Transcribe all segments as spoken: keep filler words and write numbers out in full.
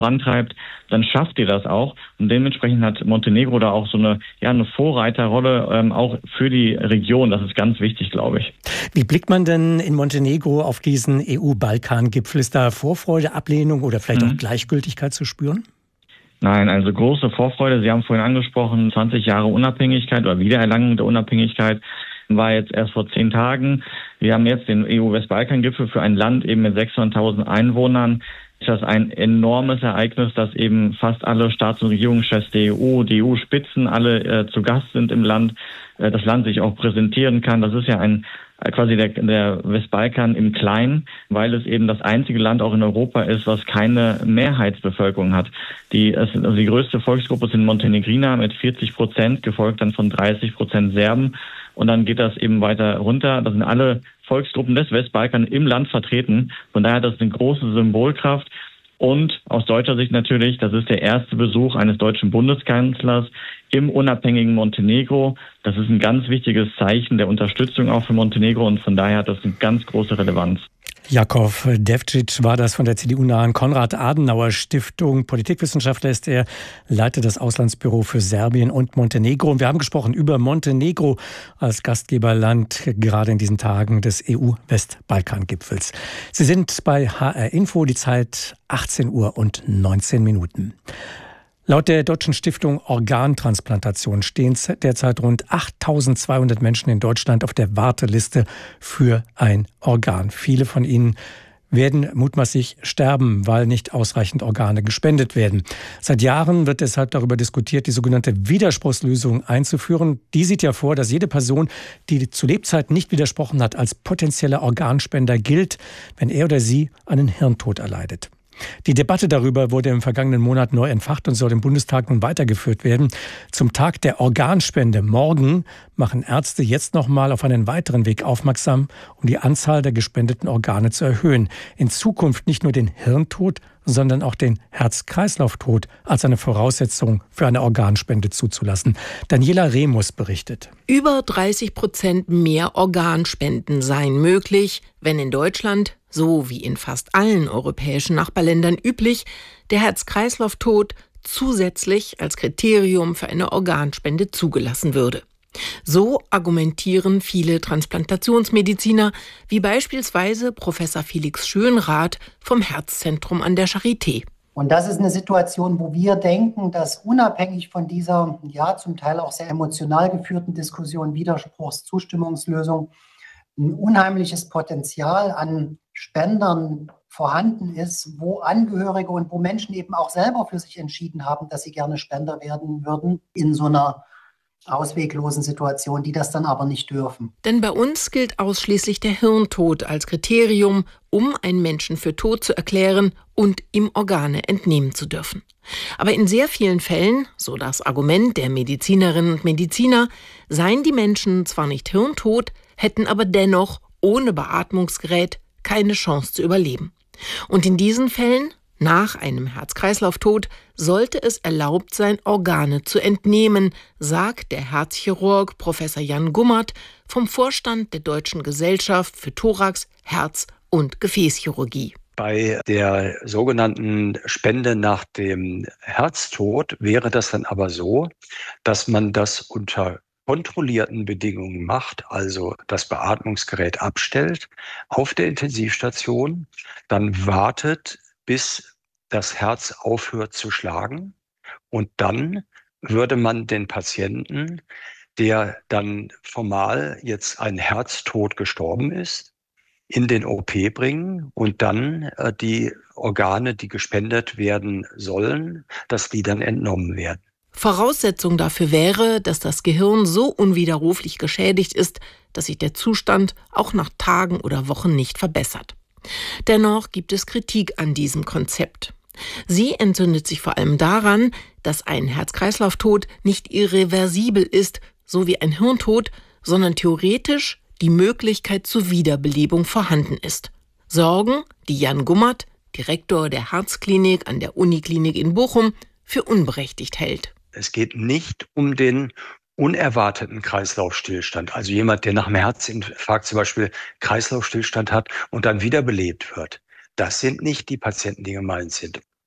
vorantreibt, dann schafft ihr das auch. Und dementsprechend hat Montenegro da auch so eine, ja, eine Vorreiterrolle, ähm, auch für die Region. Das ist ganz wichtig, glaube ich. Wie blickt man denn in Montenegro auf diesen E U-Balkan-Gipfel? Ist da Vorfreude, Ablehnung oder vielleicht mhm. auch Gleichgültigkeit zu spüren? Nein, also große Vorfreude. Sie haben vorhin angesprochen, zwanzig Jahre Unabhängigkeit oder Wiedererlangung der Unabhängigkeit war jetzt erst vor zehn Tagen. Wir haben jetzt den E U-Westbalkan-Gipfel für ein Land eben mit sechshunderttausend Einwohnern. Ist das ein enormes Ereignis, dass eben fast alle Staats- und Regierungschefs der E U, die E U-Spitzen alle äh, zu Gast sind im Land, äh, das Land sich auch präsentieren kann. Das ist ja ein quasi der, der Westbalkan im Kleinen, weil es eben das einzige Land auch in Europa ist, was keine Mehrheitsbevölkerung hat. Die, also die größte Volksgruppe sind Montenegriner mit vierzig Prozent, gefolgt dann von dreißig Prozent Serben. Und dann geht das eben weiter runter. Da sind alle Volksgruppen des Westbalkan im Land vertreten. Von daher hat das eine große Symbolkraft. Und aus deutscher Sicht natürlich, das ist der erste Besuch eines deutschen Bundeskanzlers im unabhängigen Montenegro. Das ist ein ganz wichtiges Zeichen der Unterstützung auch für Montenegro und von daher hat das eine ganz große Relevanz. Jakov Devčić war das von der C D U-nahen Konrad-Adenauer-Stiftung. Politikwissenschaftler ist er, leitet das Auslandsbüro für Serbien und Montenegro. Und wir haben gesprochen über Montenegro als Gastgeberland, gerade in diesen Tagen des E U-Westbalkan-Gipfels. Sie sind bei H R Info, die Zeit achtzehn Uhr und neunzehn Minuten. Laut der Deutschen Stiftung Organtransplantation stehen derzeit rund achttausendzweihundert Menschen in Deutschland auf der Warteliste für ein Organ. Viele von ihnen werden mutmaßlich sterben, weil nicht ausreichend Organe gespendet werden. Seit Jahren wird deshalb darüber diskutiert, die sogenannte Widerspruchslösung einzuführen. Die sieht ja vor, dass jede Person, die zu Lebzeiten nicht widersprochen hat, als potenzieller Organspender gilt, wenn er oder sie einen Hirntod erleidet. Die Debatte darüber wurde im vergangenen Monat neu entfacht und soll im Bundestag nun weitergeführt werden. Zum Tag der Organspende morgen machen Ärzte jetzt nochmal auf einen weiteren Weg aufmerksam, um die Anzahl der gespendeten Organe zu erhöhen. In Zukunft nicht nur den Hirntod, sondern auch den Herz-Kreislauf-Tod als eine Voraussetzung für eine Organspende zuzulassen. Daniela Remus berichtet. Über dreißig Prozent mehr Organspenden seien möglich, wenn in Deutschland, so wie in fast allen europäischen Nachbarländern üblich, der Herz-Kreislauf-Tod zusätzlich als Kriterium für eine Organspende zugelassen würde. So argumentieren viele Transplantationsmediziner, wie beispielsweise Professor Felix Schönrath vom Herzzentrum an der Charité. Und das ist eine Situation, wo wir denken, dass unabhängig von dieser, ja, zum Teil auch sehr emotional geführten Diskussion Widerspruchs-Zustimmungslösung ein unheimliches Potenzial an Spendern vorhanden ist, wo Angehörige und wo Menschen eben auch selber für sich entschieden haben, dass sie gerne Spender werden würden in so einer ausweglosen Situation, die das dann aber nicht dürfen. Denn bei uns gilt ausschließlich der Hirntod als Kriterium, um einen Menschen für tot zu erklären und ihm Organe entnehmen zu dürfen. Aber in sehr vielen Fällen, so das Argument der Medizinerinnen und Mediziner, seien die Menschen zwar nicht hirntot, hätten aber dennoch ohne Beatmungsgerät keine Chance zu überleben. Und in diesen Fällen, nach einem Herz-Kreislauf-Tod, sollte es erlaubt sein, Organe zu entnehmen, sagt der Herzchirurg Professor Jan Gummert vom Vorstand der Deutschen Gesellschaft für Thorax-, Herz- und Gefäßchirurgie. Bei der sogenannten Spende nach dem Herztod wäre das dann aber so, dass man das unter kontrollierten Bedingungen macht, also das Beatmungsgerät abstellt auf der Intensivstation, dann wartet, bis das Herz aufhört zu schlagen und dann würde man den Patienten, der dann formal jetzt ein Herztod gestorben ist, in den O P bringen und dann äh, die Organe, die gespendet werden sollen, dass die dann entnommen werden. Voraussetzung dafür wäre, dass das Gehirn so unwiderruflich geschädigt ist, dass sich der Zustand auch nach Tagen oder Wochen nicht verbessert. Dennoch gibt es Kritik an diesem Konzept. Sie entzündet sich vor allem daran, dass ein Herz-Kreislauf-Tod nicht irreversibel ist, so wie ein Hirntod, sondern theoretisch die Möglichkeit zur Wiederbelebung vorhanden ist. Sorgen, die Jan Gummert, Direktor der Herzklinik an der Uniklinik in Bochum, für unberechtigt hält. Es geht nicht um den unerwarteten Kreislaufstillstand, also jemand, der nach einem Herzinfarkt zum Beispiel Kreislaufstillstand hat und dann wiederbelebt wird. Das sind nicht die Patienten, die gemeint sind.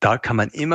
da kann man immer